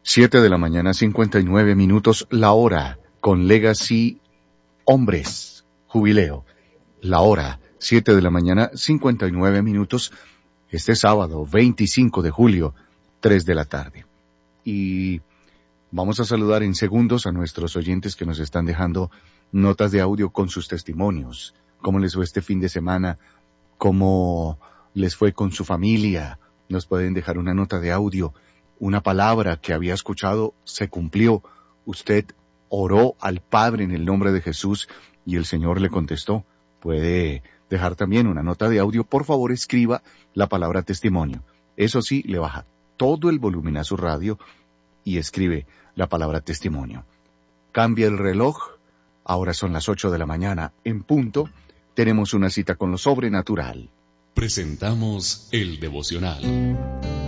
7 de la mañana, 59 minutos, la hora, con Legacy Hombres, Jubileo. La hora, 7 de la mañana, 59 minutos, este sábado, 25 de julio, 3 de la tarde. Y vamos a saludar en segundos a nuestros oyentes que nos están dejando notas de audio con sus testimonios. ¿Cómo les fue este fin de semana? ¿Cómo les fue con su familia? Nos pueden dejar una nota de audio. Una palabra que había escuchado se cumplió. Usted oró al Padre en el nombre de Jesús y el Señor le contestó. Puede dejar también una nota de audio. Por favor, escriba la palabra testimonio. Eso sí, le baja todo el volumen a su radio y escribe la palabra testimonio. Cambia el reloj. Ahora son las 8 de la mañana en punto. Tenemos una cita con lo sobrenatural. Presentamos el devocional.